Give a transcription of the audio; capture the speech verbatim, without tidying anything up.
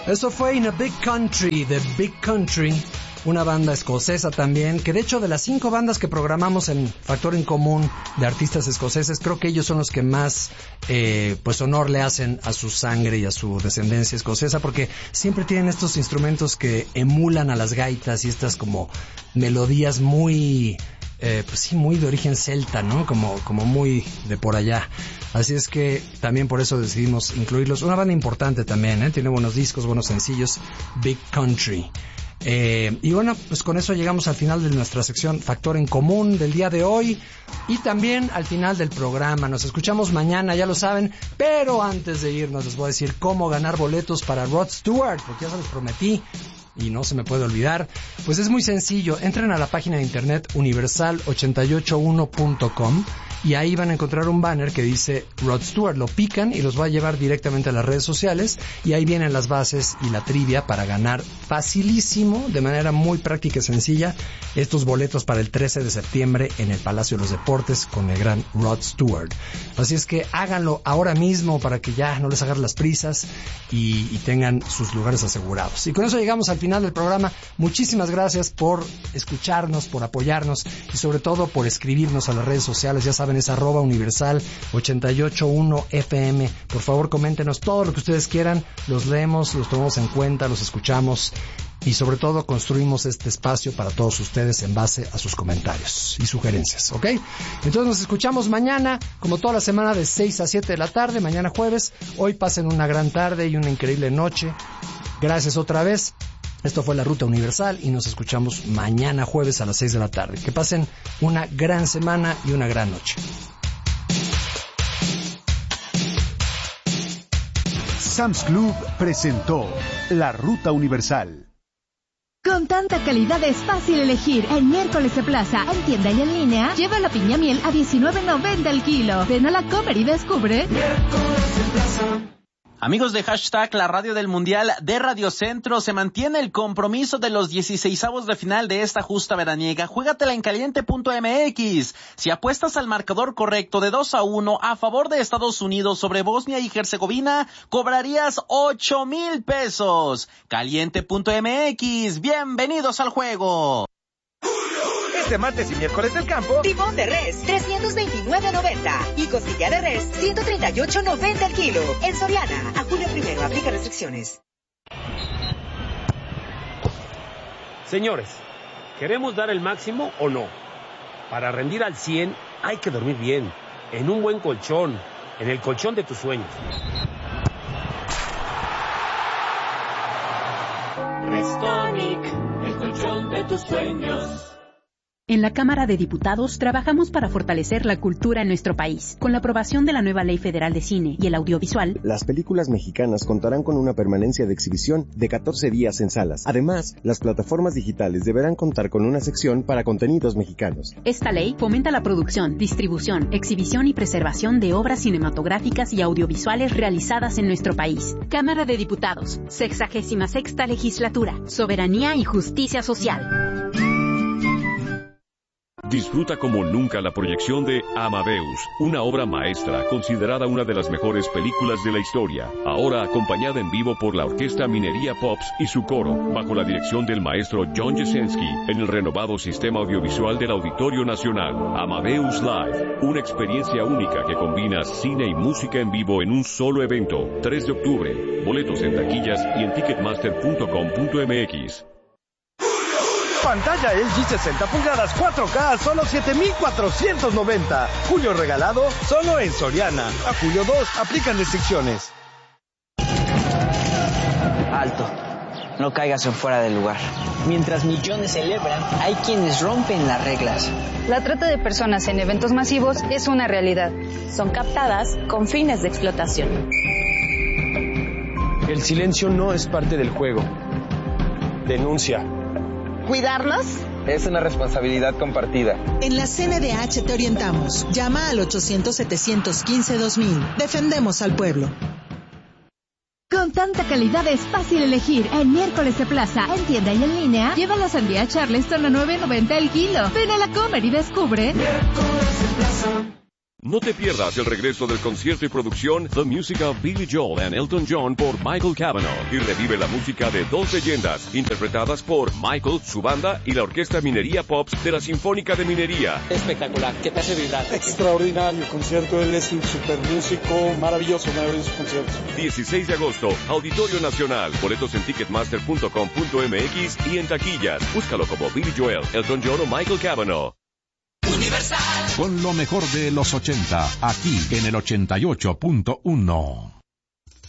Eso fue In a Big Country, The Big Country, una banda escocesa también, que de hecho de las cinco bandas que programamos en Factor en Común de artistas escoceses, creo que ellos son los que más eh, pues honor le hacen a su sangre y a su descendencia escocesa, porque siempre tienen estos instrumentos que emulan a las gaitas y estas como melodías muy... Eh, pues sí, muy de origen celta, ¿no? Como, como muy de por allá. Así es que también por eso decidimos incluirlos. Una banda importante también, ¿eh? Tiene buenos discos, buenos sencillos. Big Country. Eh, y bueno, pues con eso llegamos al final de nuestra sección Factor en Común del día de hoy. Y también al final del programa. Nos escuchamos mañana, ya lo saben. Pero antes de irnos les voy a decir cómo ganar boletos para Rod Stewart, porque ya se los prometí y no se me puede olvidar. Pues es muy sencillo, entren a la página de internet universal ochenta y ocho uno punto com y ahí van a encontrar un banner que dice Rod Stewart, lo pican y los va a llevar directamente a las redes sociales y ahí vienen las bases y la trivia para ganar facilísimo, de manera muy práctica y sencilla, estos boletos para el trece de septiembre en el Palacio de los Deportes con el gran Rod Stewart. Así es que háganlo ahora mismo para que ya no les agarren las prisas y, y tengan sus lugares asegurados. Y con eso llegamos al final del programa. Muchísimas gracias por escucharnos, por apoyarnos y sobre todo por escribirnos a las redes sociales. Ya saben, es arroba universal ochenta y ocho uno F M. Por favor, coméntenos todo lo que ustedes quieran. Los leemos, los tomamos en cuenta, los escuchamos y sobre todo construimos este espacio para todos ustedes en base a sus comentarios y sugerencias, ¿ok? Entonces nos escuchamos mañana, como toda la semana, de seis a siete de la tarde, mañana jueves. Hoy pasen una gran tarde y una increíble noche. Gracias otra vez. Esto fue La Ruta Universal y nos escuchamos mañana jueves a las seis de la tarde. Que pasen una gran semana y una gran noche. Sam's Club presentó La Ruta Universal. Con tanta calidad es fácil elegir. El miércoles de plaza, en tienda y en línea, lleva la piña miel a diecinueve noventa el kilo. Ven a la Comer y descubre. Miércoles de plaza. Amigos de Hashtag La Radio del Mundial de Radio Centro, se mantiene el compromiso de los dieciseisavos de final de esta justa veraniega. Juégatela en caliente punto m x. Si apuestas al marcador correcto de dos a uno a favor de Estados Unidos sobre Bosnia y Herzegovina, cobrarías ocho mil pesos. caliente punto m x. Bienvenidos al juego. Este martes y miércoles del campo, timón de res, trescientos veintinueve noventa. Y costilla de res, ciento treinta y ocho noventa el kilo. En Soriana, a julio primero, aplica restricciones. Señores, ¿queremos dar el máximo o no? Para rendir al cien, hay que dormir bien, en un buen colchón, en el colchón de tus sueños. Restonic, el colchón de tus sueños. En la Cámara de Diputados trabajamos para fortalecer la cultura en nuestro país. Con la aprobación de la nueva Ley Federal de Cine y el Audiovisual, las películas mexicanas contarán con una permanencia de exhibición de catorce días en salas. Además, las plataformas digitales deberán contar con una sección para contenidos mexicanos. Esta ley fomenta la producción, distribución, exhibición y preservación de obras cinematográficas y audiovisuales realizadas en nuestro país. Cámara de Diputados, sexagésima sexta Legislatura, Soberanía y Justicia Social. Disfruta como nunca la proyección de Amadeus, una obra maestra considerada una de las mejores películas de la historia, ahora acompañada en vivo por la Orquesta Minería Pops y su coro, bajo la dirección del maestro John Jesensky, en el renovado sistema audiovisual del Auditorio Nacional. Amadeus Live, una experiencia única que combina cine y música en vivo en un solo evento. tres de octubre, boletos en taquillas y en ticketmaster punto com punto m x. Pantalla L G sesenta pulgadas cuatro K a solo siete mil cuatrocientos noventa. Julio regalado solo en Soriana. A julio dos, aplican restricciones. Alto. No caigas en fuera del lugar. Mientras millones celebran, hay quienes rompen las reglas. La trata de personas en eventos masivos es una realidad. Son captadas con fines de explotación. El silencio no es parte del juego. Denuncia. ¿Cuidarnos? Es una responsabilidad compartida. En la C N D H te orientamos. Llama al ochocientos, setecientos quince, dos mil. Defendemos al pueblo. Con tanta calidad es fácil elegir. El miércoles de plaza, en tienda y en línea, lleva la sandía Charleston a nueve noventa el kilo. Ven a la Comer y descubre. Miércoles de plaza. No te pierdas el regreso del concierto y producción The Music of Billy Joel and Elton John por Michael Cavanaugh y revive la música de dos leyendas interpretadas por Michael, su banda y la Orquesta Minería Pops de la Sinfónica de Minería. Espectacular, que te hace vibrar. Extraordinario concierto, él es un super músico, maravilloso, maravilloso concierto. dieciséis de agosto, Auditorio Nacional. Boletos en ticketmaster punto com punto m x y en taquillas. Búscalo como Billy Joel, Elton John o Michael Cavanaugh. Universal. Con lo mejor de los ochenta, aquí en el ochenta y ocho punto uno.